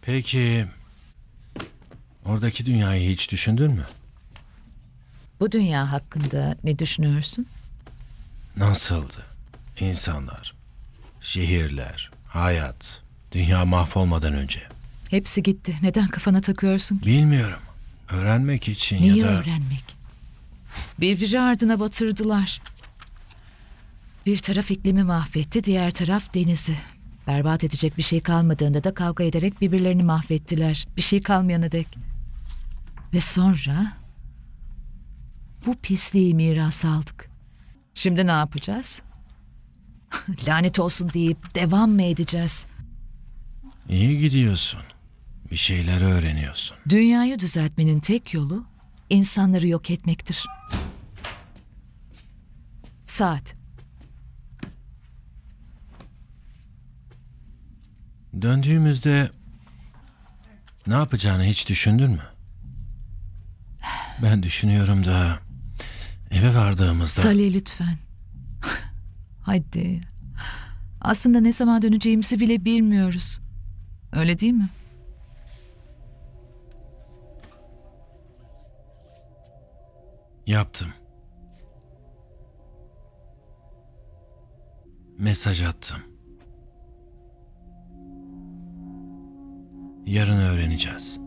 Peki oradaki dünyayı hiç düşündün mü? Bu dünya hakkında ne düşünüyorsun? Nasıldı? İnsanlar, şehirler, hayat, dünya mahvolmadan önce. Hepsi gitti. Neden kafana takıyorsun ki? Bilmiyorum. Öğrenmek için Neyi ya da... öğrenmek? Birbiri ardına batırdılar. Bir taraf iklimi mahvetti, diğer taraf denizi. Berbat edecek bir şey kalmadığında da kavga ederek birbirlerini mahvettiler. Bir şey kalmayana dek. Ve sonra bu pisliği miras aldık. Şimdi ne yapacağız? Lanet olsun deyip devam mı edeceğiz? İyi gidiyorsun. Bir şeyler öğreniyorsun. Dünyayı düzeltmenin tek yolu insanları yok etmektir. Saat. Döndüğümüzde ne yapacağını hiç düşündün mü? Ben düşünüyorum da eve vardığımızda... Salih lütfen. Hadi. Aslında ne zaman döneceğimizi bile bilmiyoruz. Öyle değil mi? Yaptım. Mesaj attım. Yarın öğreneceğiz.